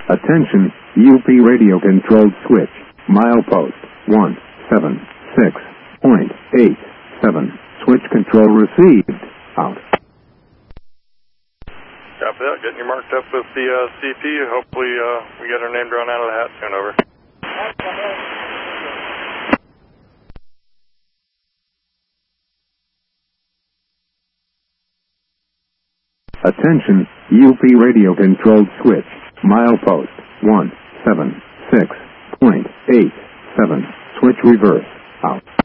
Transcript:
Attention, UP radio controlled switch. Milepost 176.87. Switch control received. Out. Copy that. Getting you marked up with the CP. Hopefully we get our name drawn out of the hat soon. Over. Attention, UP radio controlled switch. Milepost 176.87. Switch reverse. Out.